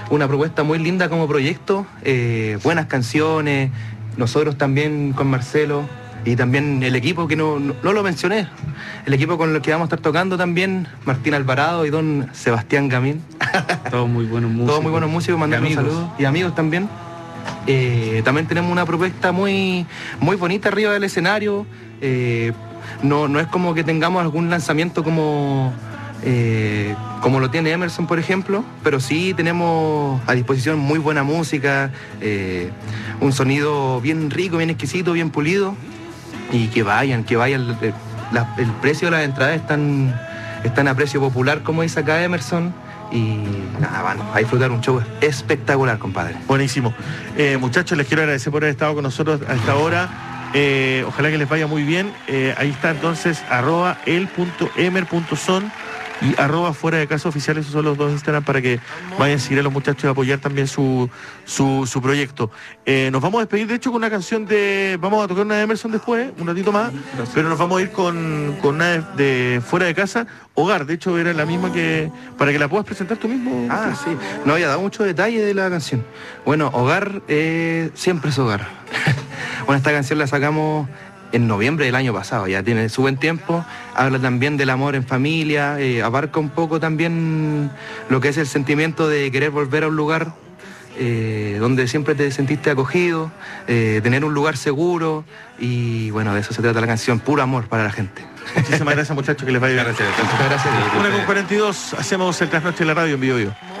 una propuesta muy linda como proyecto, buenas canciones, nosotros también con Marcelo y también el equipo que no lo mencioné, el equipo con el que vamos a estar tocando también, Martín Alvarado y don Sebastián Gamín. Todos muy buenos músicos. Todos muy buenos músicos, mandarles un saludo. Y amigos también. También tenemos una propuesta muy, muy bonita arriba del escenario. No es como que tengamos algún lanzamiento como lo tiene Emerson, por ejemplo, pero sí tenemos a disposición muy buena música, un sonido bien rico, bien exquisito, bien pulido, y que vayan, el precio de las entradas están a precio popular, como dice acá Emerson, y nada, van a disfrutar un show espectacular, compadre. Buenísimo. Muchachos, les quiero agradecer por haber estado con nosotros a esta hora. Ojalá que les vaya muy bien. Ahí está entonces @el.emer.son y @fuera de casa oficial. Esos son los dos Instagram para que vayan a seguir a los muchachos y apoyar también su proyecto. Nos vamos a despedir de hecho con una canción vamos a tocar una de Emerson después, un ratito más, pero nos vamos a ir con una de Fuera de Casa, Hogar. De hecho era la misma para que la puedas presentar tú mismo. Ah, sí, no había dado mucho detalle de la canción. Bueno, Hogar siempre es hogar. Bueno, esta canción la sacamos en noviembre del año pasado, ya tiene su buen tiempo, habla también del amor en familia, abarca un poco también lo que es el sentimiento de querer volver a un lugar donde siempre te sentiste acogido, tener un lugar seguro, y bueno, de eso se trata la canción, puro amor para la gente. Muchísimas gracias, muchachos, que les vaya bien. Muchas gracias. 1:42, hacemos el Trasnoche de la Radio en Vivo.